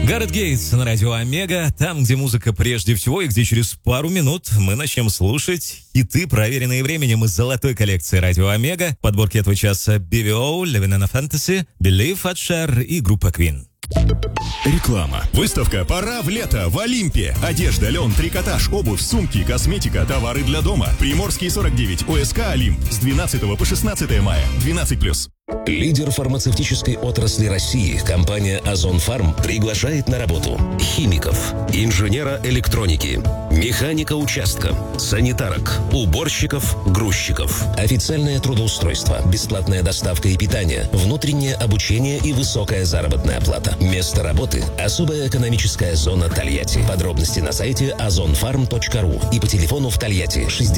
Гаррет Гейтс на радио Омега, там, где музыка прежде всего, и где через пару минут мы начнем слушать хиты, проверенные временем из золотой коллекции радио Омега. Подборки этого часа BVO, Living in a Fantasy, Believe от Cher и группа Queen. Реклама. Выставка «Пора в лето» в Олимпе. Одежда, лен, трикотаж, обувь, сумки, косметика, товары для дома. Приморский 49, ОСК «Олимп» с 12 по 16 мая. 12+. Лидер фармацевтической отрасли России, компания «Озон Фарм» приглашает на работу химиков, инженера электроники, механика участка, санитарок, уборщиков, грузчиков. Официальное трудоустройство, бесплатная доставка и питание, внутреннее обучение и высокая заработная плата. Место работы – особая экономическая зона Тольятти. Подробности на сайте ozonfarm.ru и по телефону в Тольятти 60